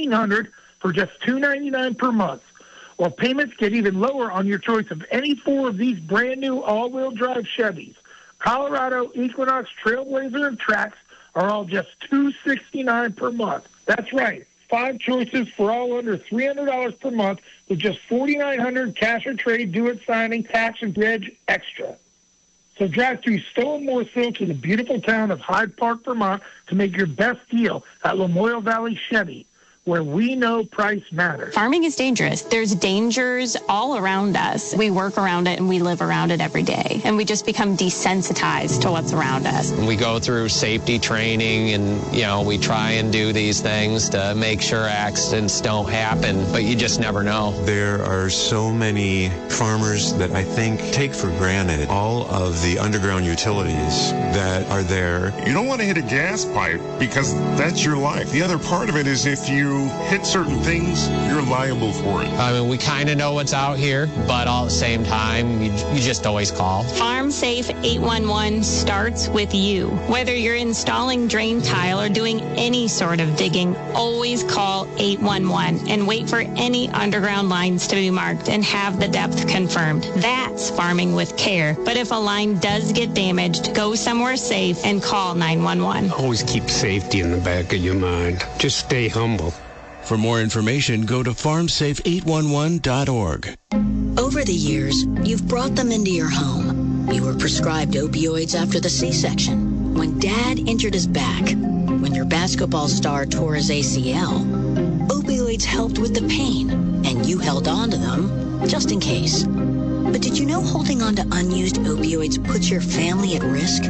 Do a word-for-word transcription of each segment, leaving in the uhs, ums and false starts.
fifteen hundred dollars for just two hundred ninety-nine dollars per month. While payments get even lower on your choice of any four of these brand new all-wheel drive Chevys. Colorado, Equinox, Trailblazer, and Trax are all just two hundred sixty-nine dollars per month. That's right. Five choices for all under three hundred dollars per month with just four thousand nine hundred dollars cash or trade, do-it signing, tax, and reg extra. So drive through Stowe and Mooresville to the beautiful town of Hyde Park, Vermont to make your best deal at Lamoille Valley Chevy, where we know price matters. Farming is dangerous. There's dangers all around us. We work around it and we live around it every day. And we just become desensitized to what's around us. We go through safety training and, you know, we try and do these things to make sure accidents don't happen, but you just never know. There are so many farmers that I think take for granted all of the underground utilities that are there. You don't want to hit a gas pipe because that's your life. The other part of it is if you hit certain things, you're liable for it. I mean, we kind of know what's out here, but all at the same time, you, you just always call. Farm Safe eight one one starts with you. Whether you're installing drain tile or doing any sort of digging, always call eight one one and wait for any underground lines to be marked and have the depth confirmed. That's farming with care. But if a line does get damaged, go somewhere safe and call nine one one. Always keep safety in the back of your mind. Just stay humble. For more information, go to farm safe eight one one dot org. Over the years, you've brought them into your home. You were prescribed opioids after the C-section, when Dad injured his back, when your basketball star tore his A C L. Opioids helped with the pain, and you held on to them just in case. But did you know holding on to unused opioids puts your family at risk?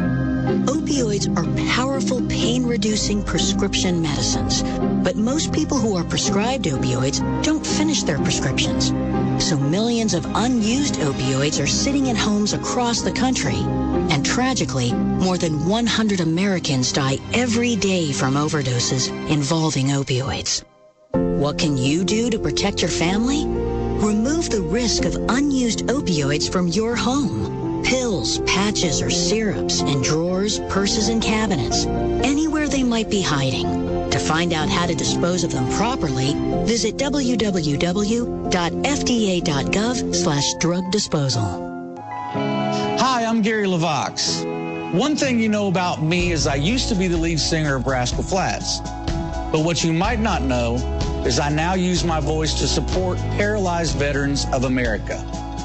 Opioids are powerful pain-reducing prescription medicines, but most people who are prescribed opioids don't finish their prescriptions. So millions of unused opioids are sitting in homes across the country. And tragically, more than one hundred Americans die every day from overdoses involving opioids. What can you do to protect your family? Remove the risk of unused opioids from your home. Pills, patches, or syrups in drawers, purses, and cabinets, anywhere they might be hiding. To find out how to dispose of them properly, visit w w w dot f d a dot gov slash drug disposal. Hi, I'm Gary LaVox. One thing you know about me is I used to be the lead singer of Rascal Flatts. But what you might not know is I now use my voice to support paralyzed veterans of America.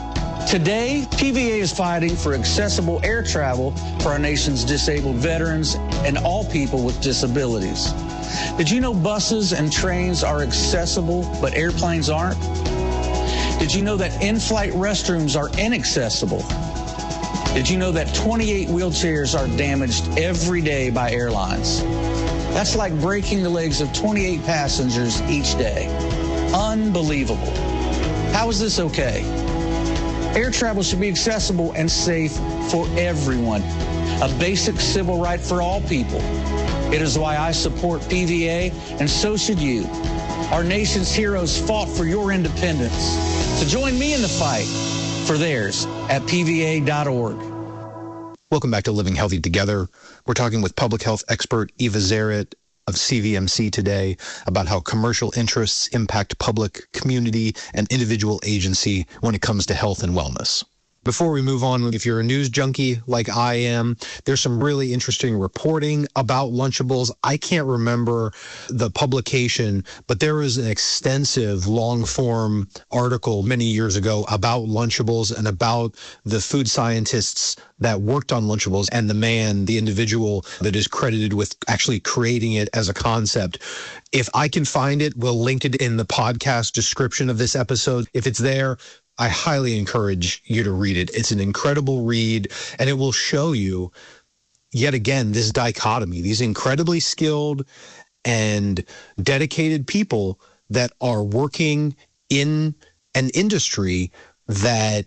Today, P V A is fighting for accessible air travel for our nation's disabled veterans and all people with disabilities. Did you know buses and trains are accessible, but airplanes aren't? Did you know that in-flight restrooms are inaccessible? Did you know that twenty-eight wheelchairs are damaged every day by airlines? That's like breaking the legs of twenty-eight passengers each day. Unbelievable. How is this okay? Air travel should be accessible and safe for everyone, a basic civil right for all people. It is why I support P V A, and so should you. Our nation's heroes fought for your independence. So join me in the fight for theirs at P V A dot org. Welcome back to Living Healthy Together. We're talking with public health expert Eva Zaret of C V M C today about how commercial interests impact public, community, and individual agency when it comes to health and wellness. Before we move on, if you're a news junkie like I am, there's some really interesting reporting about Lunchables. I can't remember the publication, but there was an extensive long-form article many years ago about Lunchables and about the food scientists that worked on Lunchables and the man, the individual that is credited with actually creating it as a concept. If I can find it, we'll link it in the podcast description of this episode. If it's there, I highly encourage you to read it. It's an incredible read, and it will show you, yet again, this dichotomy, these incredibly skilled and dedicated people that are working in an industry that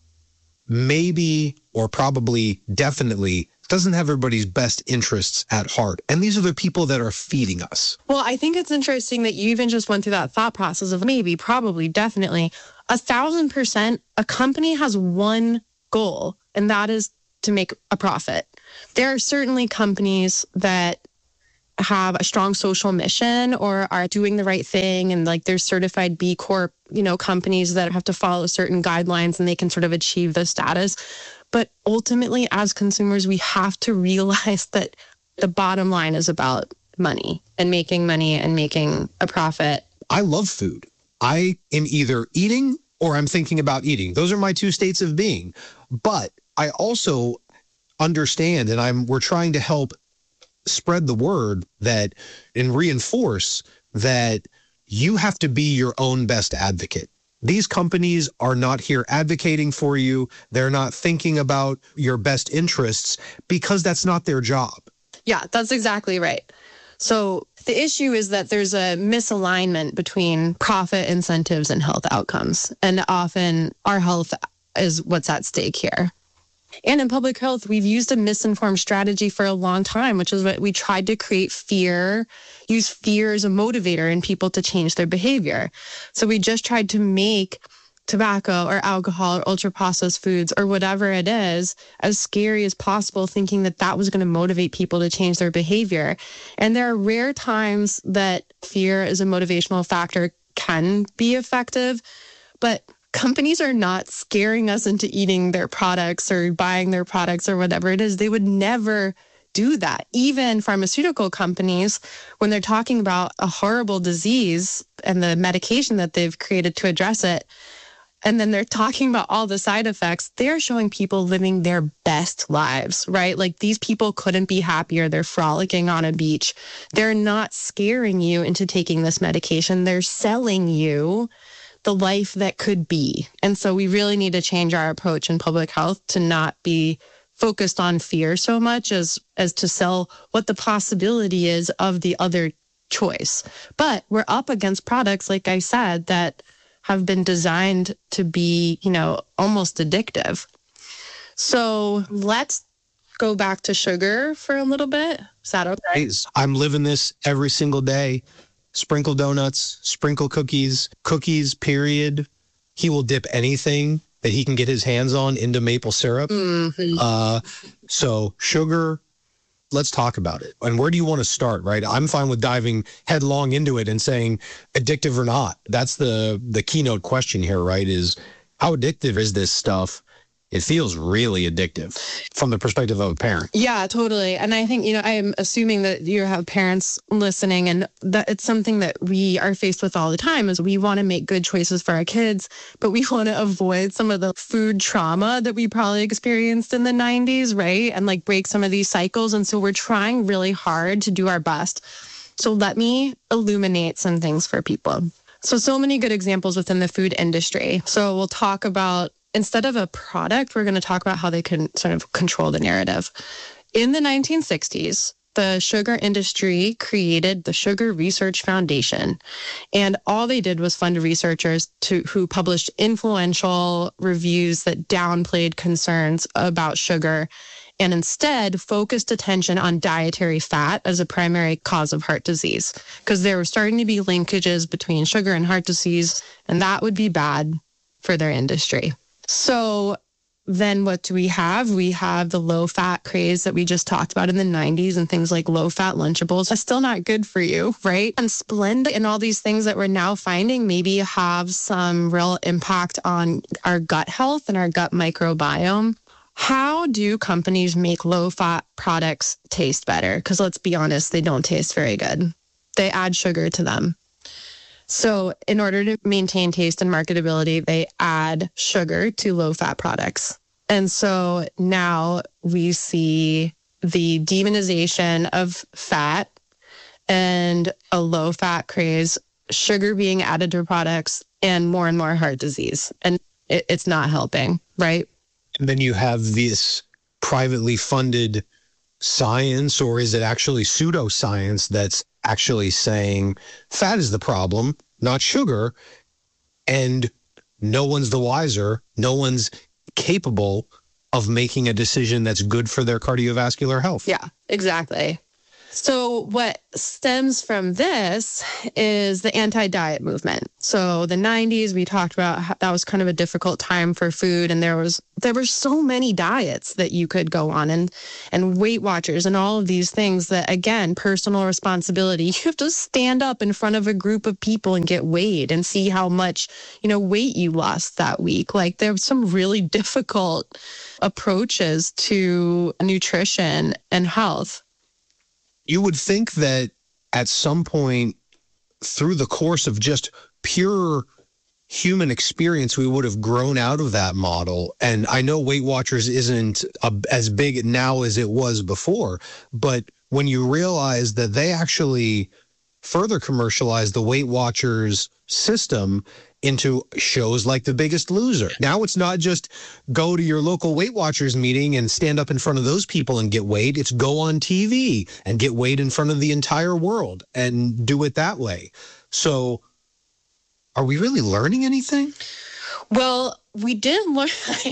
maybe or probably definitely doesn't have everybody's best interests at heart. And these are the people that are feeding us. Well, I think it's interesting that you even just went through that thought process of maybe, probably, definitely. A thousand percent, a company has one goal, and that is to make a profit. There are certainly companies that have a strong social mission or are doing the right thing, and like there's certified B Corp, you know, companies that have to follow certain guidelines and they can sort of achieve the status. But ultimately, as consumers, we have to realize that the bottom line is about money and making money and making a profit. I love food. I am either eating or I'm thinking about eating. Those are my two states of being. But I also understand, and I'm we're trying to help spread the word that and reinforce that you have to be your own best advocate. These companies are not here advocating for you. They're not thinking about your best interests because that's not their job. Yeah, that's exactly right. So the issue is that there's a misalignment between profit incentives and health outcomes. And often our health is what's at stake here. And in public health, we've used a misinformed strategy for a long time, which is what we tried to create fear, use fear as a motivator in people to change their behavior. So we just tried to make tobacco or alcohol or ultra processed foods or whatever it is as scary as possible, thinking that that was going to motivate people to change their behavior. And there are rare times that fear as a motivational factor can be effective, but companies are not scaring us into eating their products or buying their products or whatever it is. They would never do that. Even pharmaceutical companies, when they're talking about a horrible disease and the medication that they've created to address it, and then they're talking about all the side effects, they're showing people living their best lives, right? Like these people couldn't be happier. They're frolicking on a beach. They're not scaring you into taking this medication. They're selling you the life that could be. And so we really need to change our approach in public health to not be focused on fear so much as as to sell what the possibility is of the other choice. But we're up against products, like I said, that have been designed to be, you know, almost addictive. So let's go back to sugar for a little bit. Is that okay? I'm living this every single day. Sprinkle donuts, sprinkle cookies, cookies, period. He will dip anything that he can get his hands on into maple syrup. Mm-hmm. Uh, so sugar, let's talk about it. And where do you want to start, right? I'm fine with diving headlong into it and saying addictive or not. That's the the keynote question here, right? Is how addictive is this stuff? It feels really addictive from the perspective of a parent. Yeah, totally. And I think, you know, I am assuming that you have parents listening, and that it's something that we are faced with all the time is we want to make good choices for our kids, but we want to avoid some of the food trauma that we probably experienced in the nineties, right? And like break some of these cycles. And so we're trying really hard to do our best. So let me illuminate some things for people. So, so many good examples within the food industry. So we'll talk about, instead of a product, we're going to talk about how they can sort of control the narrative. In the nineteen sixties, the sugar industry created the Sugar Research Foundation. And all they did was fund researchers to who published influential reviews that downplayed concerns about sugar and instead focused attention on dietary fat as a primary cause of heart disease, because there were starting to be linkages between sugar and heart disease, and that would be bad for their industry. So then what do we have? We have the low-fat craze that we just talked about in the nineties and things like low-fat Lunchables. That's still not good for you, right? And Splenda and all these things that we're now finding maybe have some real impact on our gut health and our gut microbiome. How do companies make low-fat products taste better? Because let's be honest, they don't taste very good. They add sugar to them. So in order to maintain taste and marketability, they add sugar to low-fat products. And so now we see the demonization of fat and a low-fat craze, sugar being added to products, and more and more heart disease. And it, it's not helping, right? And then you have this privately funded science, or is it actually pseudoscience that's actually saying fat is the problem, not sugar, and no one's the wiser. No one's capable of making a decision that's good for their cardiovascular health. Yeah, exactly. So what stems from this is the anti-diet movement. So the nineties, we talked about how that was kind of a difficult time for food, and there was there were so many diets that you could go on, and and Weight Watchers and all of these things that, again, personal responsibility. You have to stand up in front of a group of people and get weighed and see how much, you know, weight you lost that week. Like, there's some really difficult approaches to nutrition and health. You would think that at some point through the course of just pure human experience, we would have grown out of that model. And I know Weight Watchers isn't a, as big now as it was before, but when you realize that they actually further commercialized the Weight Watchers system into shows like The Biggest Loser. Now it's not just go to your local Weight Watchers meeting and stand up in front of those people and get weighed. It's go on T V and get weighed in front of the entire world and do it that way. So are we really learning anything? Well, we did learn.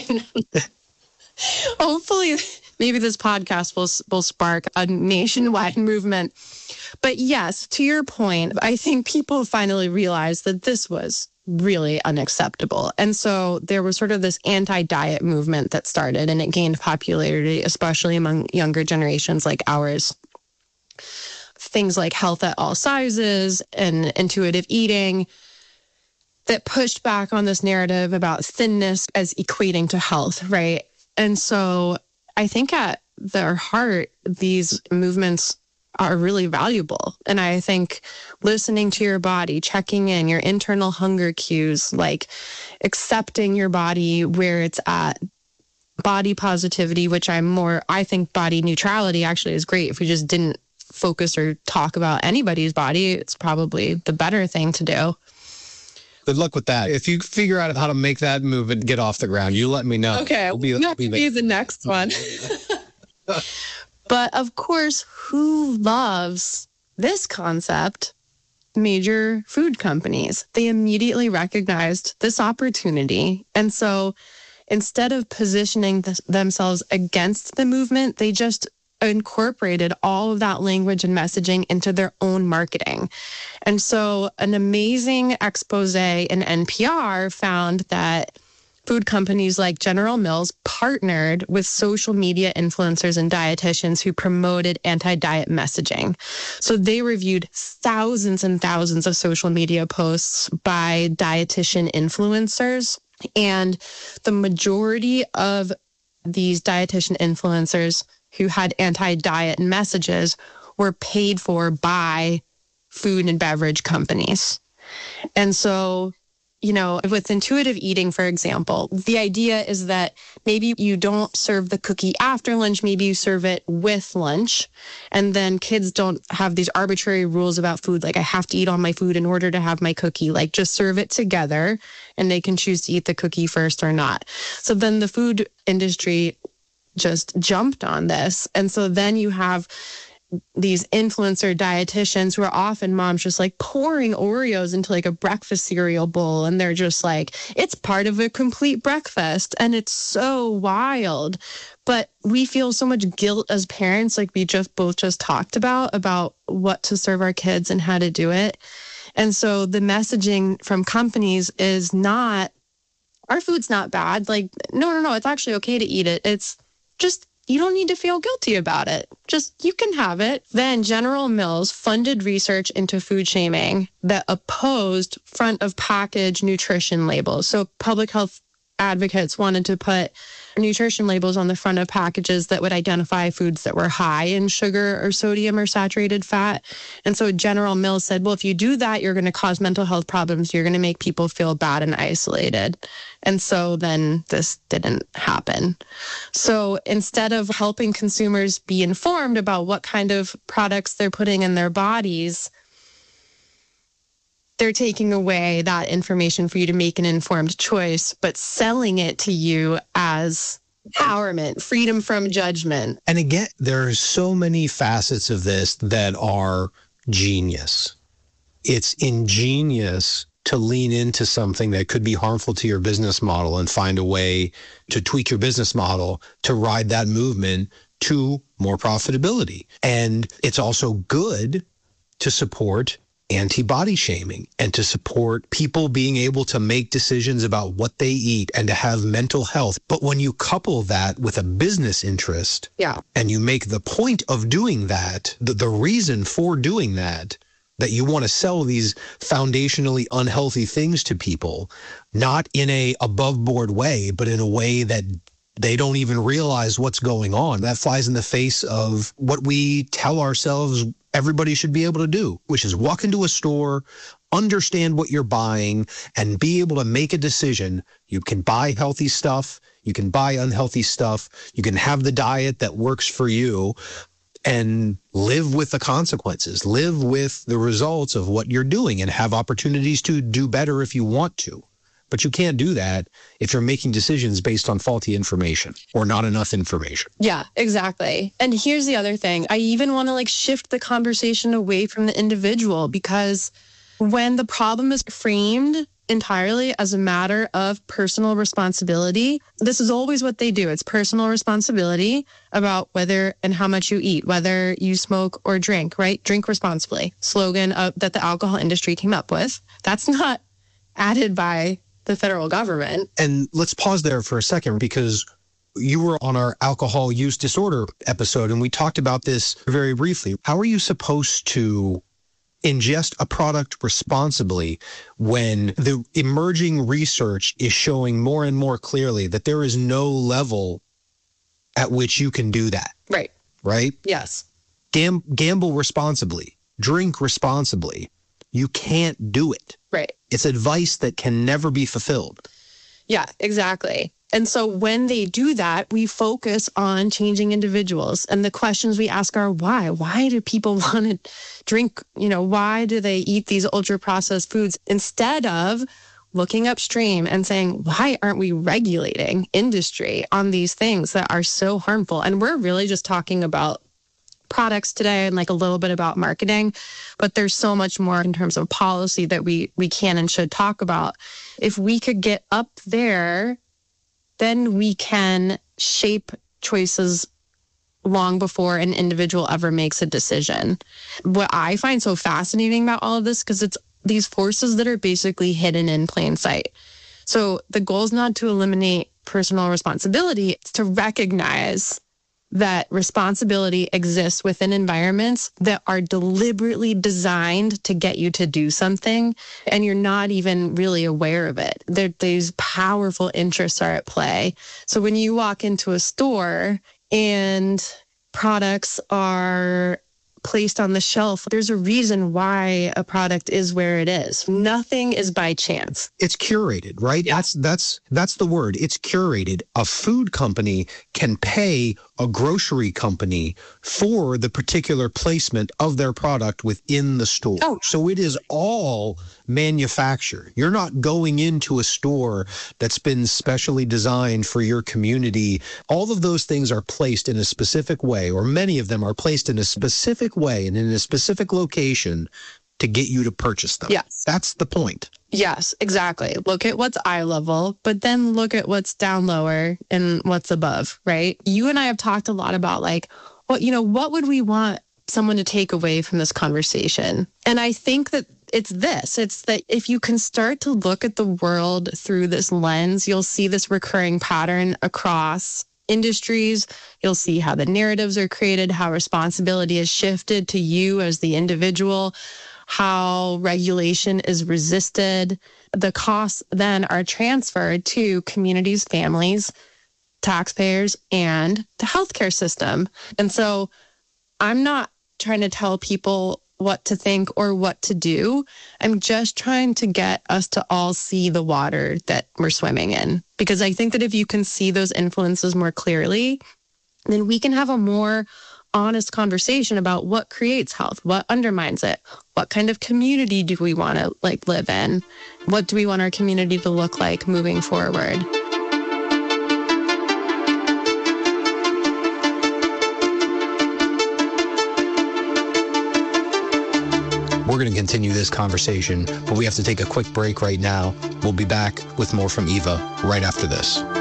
Hopefully, maybe this podcast will, will spark a nationwide movement. But yes, to your point, I think people finally realized that this was really unacceptable. And so there was sort of this anti-diet movement that started, and it gained popularity, especially among younger generations like ours. Things like health at all sizes and intuitive eating that pushed back on this narrative about thinness as equating to health, right? And so I think at their heart, these movements are really valuable. And I think listening to your body, checking in, your internal hunger cues, like accepting your body where it's at, body positivity, which I'm more, I think body neutrality actually is great. If we just didn't focus or talk about anybody's body, it's probably the better thing to do. Good luck with that. If you figure out how to make that move and get off the ground, you let me know. Okay, we'll be, that we'll could be the next one. But of course, who loves this concept? Major food companies. They immediately recognized this opportunity. And so instead of positioning th- themselves against the movement, they just incorporated all of that language and messaging into their own marketing. And so an amazing expose in N P R found that food companies like General Mills partnered with social media influencers and dietitians who promoted anti-diet messaging. So they reviewed thousands and thousands of social media posts by dietitian influencers. And the majority of these dietitian influencers who had anti-diet messages were paid for by food and beverage companies. And so, you know, with intuitive eating, for example, the idea is that maybe you don't serve the cookie after lunch, maybe you serve it with lunch. And then kids don't have these arbitrary rules about food, like I have to eat all my food in order to have my cookie. Like just serve it together and they can choose to eat the cookie first or not. So then the food industry just jumped on this. And so then you have these influencer dietitians who are often moms just like pouring Oreos into like a breakfast cereal bowl. And they're just like, it's part of a complete breakfast. And it's so wild. But we feel so much guilt as parents, like we just both just talked about, about what to serve our kids and how to do it. And so the messaging from companies is not, our food's not bad. Like, no, no, no, it's actually okay to eat it. It's just, you don't need to feel guilty about it. Just, you can have it. Then General Mills funded research into food shaming that opposed front of package nutrition labels. So public health advocates wanted to put nutrition labels on the front of packages that would identify foods that were high in sugar or sodium or saturated fat. And so General Mills said, well, if you do that, you're going to cause mental health problems. You're going to make people feel bad and isolated. And so then this didn't happen. So instead of helping consumers be informed about what kind of products they're putting in their bodies, they're taking away that information for you to make an informed choice, but selling it to you as empowerment, freedom from judgment. And again, there are so many facets of this that are genius. It's ingenious to lean into something that could be harmful to your business model and find a way to tweak your business model to ride that movement to more profitability. And it's also good to support anti-body shaming and to support people being able to make decisions about what they eat and to have mental health. But when you couple that with a business interest, yeah, and you make the point of doing that, the, the reason for doing that, that you want to sell these foundationally unhealthy things to people, not in a above board way, but in a way that they don't even realize what's going on. That flies in the face of what we tell ourselves everybody should be able to do, which is walk into a store, understand what you're buying, and be able to make a decision. You can buy healthy stuff. You can buy unhealthy stuff. You can have the diet that works for you and live with the consequences, live with the results of what you're doing, and have opportunities to do better if you want to. But you can't do that if you're making decisions based on faulty information or not enough information. Yeah, exactly. And here's the other thing. I even want to like shift the conversation away from the individual, because when the problem is framed entirely as a matter of personal responsibility, this is always what they do. It's personal responsibility about whether and how much you eat, whether you smoke or drink, right? Drink responsibly. Slogan uh, that the alcohol industry came up with. That's not added by the federal government. And let's pause there for a second, because you were on our alcohol use disorder episode and we talked about this very briefly. How are you supposed to ingest a product responsibly when the emerging research is showing more and more clearly that there is no level at which you can do that? Right. Right? Yes. Gam- gamble responsibly. Drink responsibly. You can't do it. Right. It's advice that can never be fulfilled. Yeah, exactly. And so when they do that, we focus on changing individuals. And the questions we ask are why? Why do people want to drink? You know, why do they eat these ultra processed foods, instead of looking upstream and saying, why aren't we regulating industry on these things that are so harmful? And we're really just talking about products today and like a little bit about marketing, but there's so much more in terms of policy that we we can and should talk about. If we could get up there, then we can shape choices long before an individual ever makes a decision. What I find so fascinating about all of this, because it's these forces that are basically hidden in plain sight. So the goal is not to eliminate personal responsibility, it's to recognize that responsibility exists within environments that are deliberately designed to get you to do something, and you're not even really aware of it. There, these powerful interests are at play. So when you walk into a store and products are placed on the shelf, there's a reason why a product is where it is. Nothing is by chance. It's curated, right? Yeah. That's that's that's the word. It's curated. A food company can pay a grocery company for the particular placement of their product within the store. Oh. So it is all manufactured. You're not going into a store that's been specially designed for your community. All of those things are placed in a specific way, or many of them are placed in a specific way and in a specific location to get you to purchase them. Yes. That's the point. Yes, exactly. Look at what's eye level, but then look at what's down lower and what's above, right? You and I have talked a lot about like, what, you know, what would we want someone to take away from this conversation? And I think that it's this, it's that if you can start to look at the world through this lens, you'll see this recurring pattern across industries. You'll see how the narratives are created, how responsibility is shifted to you as the individual, how regulation is resisted. The costs then are transferred to communities, families, taxpayers, and the healthcare system. And so I'm not trying to tell people what to think or what to do. I'm just trying to get us to all see the water that we're swimming in. Because I think that if you can see those influences more clearly, then we can have a more honest conversation about what creates health, what undermines it, what kind of community do we want to like live in, what do we want our community to look like moving forward. We're going to continue this conversation, but we have to take a quick break right now. We'll be back with more from Eva right after this.